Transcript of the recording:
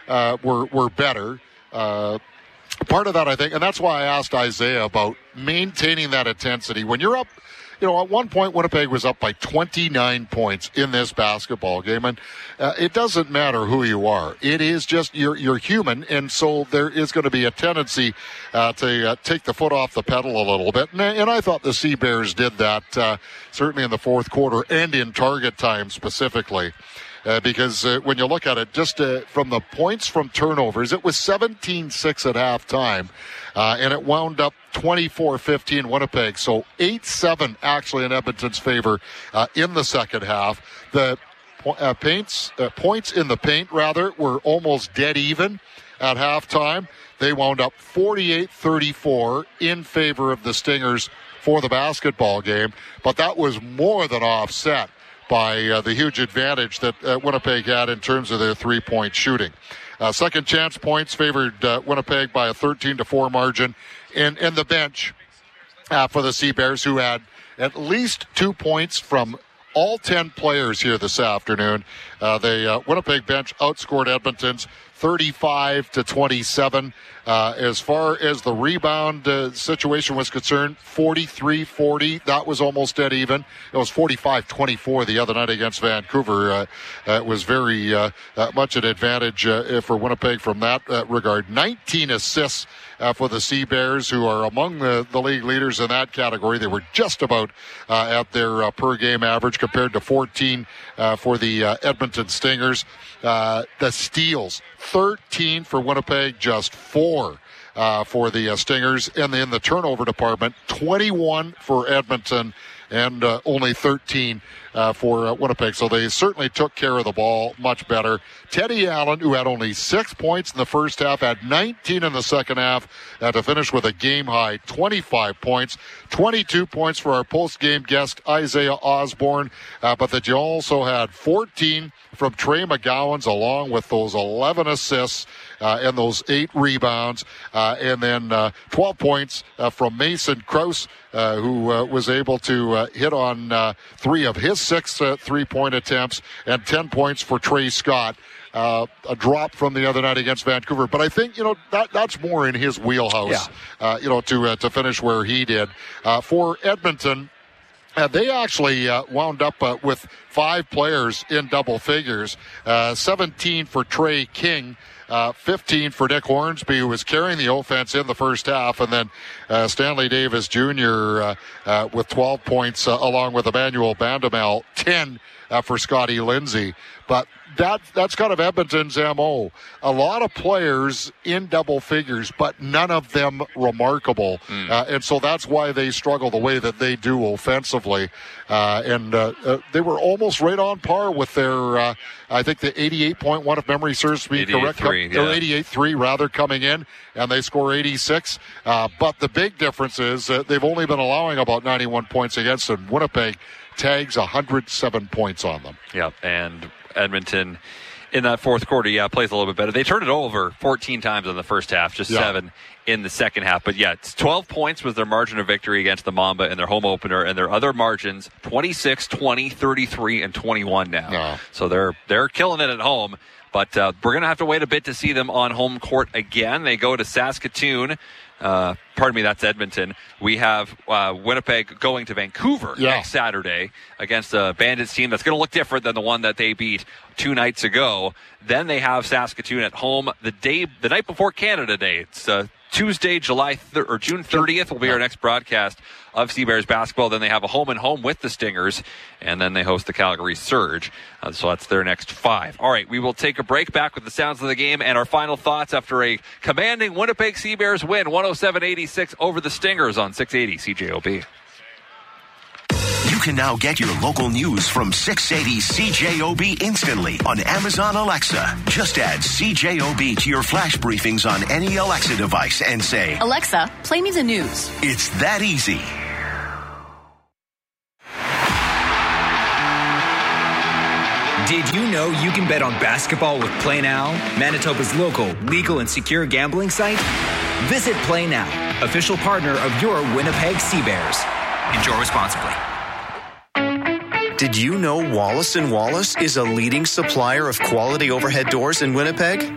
were better. Part of that, I think, and that's why I asked Isaiah about maintaining that intensity. When you're up, at one point, Winnipeg was up by 29 points in this basketball game, and it doesn't matter who you are. It is just you're human, and so there is going to be a tendency to take the foot off the pedal a little bit. And I thought the Sea Bears did that certainly in the fourth quarter and in target time specifically. Because when you look at it, just from the points from turnovers, it was 17-6 at halftime, and it wound up 24-15 Winnipeg. So 8-7 actually in Edmonton's favor in the second half. The points in the paint, were almost dead even at halftime. They wound up 48-34 in favor of the Stingers for the basketball game, but that was more than offset by the huge advantage that Winnipeg had in terms of their three-point shooting. Second chance points favored Winnipeg by a 13-4 margin. And the bench for the Sea Bears, who had at least 2 points from all 10 players here this afternoon. The Winnipeg bench outscored Edmonton's 35-27. As far as the rebound situation was concerned, 43-40. That was almost dead even. It was 45-24 the other night against Vancouver. It was very much an advantage for Winnipeg from that regard. 19 assists for the Sea Bears, who are among the league leaders in that category. They were just about at their per-game average compared to 14 for the Edmonton Stingers. The steals, 13 for Winnipeg, just 4 for the Stingers. And in the turnover department, 21 for Edmonton and only 13 for Winnipeg. So they certainly took care of the ball much better. Teddy Allen, who had only 6 points in the first half, had 19 in the second half to finish with a game-high 25 points. 22 points for our post-game guest, Isaiah Osborne. But that you also had 14 from Trey McGowan's, along with those 11 assists and those 8 rebounds. And then 12 points from Mason Krause, who was able to hit on 3 of his 6 three-point attempts, and 10 points for Trey Scott. A drop from the other night against Vancouver. But I think, that's more in his wheelhouse, to finish where he did. For Edmonton, they actually wound up with 5 players in double figures, 17 for Trey King, 15 for Nick Hornsby, who was carrying the offense in the first half, and then Stanley Davis Jr. With 12 points, along with Emmanuel Bandamel, 10 for Scotty Lindsay. But that's kind of Edmonton's MO. A lot of players in double figures, but none of them remarkable. And so that's why they struggle the way that they do offensively. And they were almost right on par with their, I think the 88.1, if memory serves me correct. Or 88.3 rather, coming in, and they score 86. But the big difference is they've only been allowing about 91 points against them. Winnipeg tags 107 points on them. Yeah, and Edmonton in that fourth quarter, plays a little bit better. They turned it over 14 times in the first half, just 7 in the second half. But it's 12 points was their margin of victory against the Mamba in their home opener, and their other margins 26, 20, 33, and 21 now. No. So they're killing it at home. But we're going to have to wait a bit to see them on home court again. They go to Saskatoon. That's Edmonton. We have Winnipeg going to Vancouver next Saturday against a Bandits team that's going to look different than the one that they beat 2 nights ago. Then they have Saskatoon at home the night before Canada Day. It's Tuesday, June 30th will be our next broadcast of Sea Bears basketball. Then they have a home-and-home with the Stingers, and then they host the Calgary Surge. So that's their next 5. All right, we will take a break, back with the sounds of the game and our final thoughts after a commanding Winnipeg Sea Bears win, 107-86 over the Stingers on 680 CJOB. You can now get your local news from 680 CJOB instantly on Amazon Alexa. Just add CJOB to your flash briefings on any Alexa device and say, Alexa, play me the news. It's that easy. Did you know you can bet on basketball with Play Now, Manitoba's local, legal, and secure gambling site? Visit Play Now, official partner of your Winnipeg Sea Bears. Enjoy responsibly. Did you know Wallace & Wallace is a leading supplier of quality overhead doors in Winnipeg?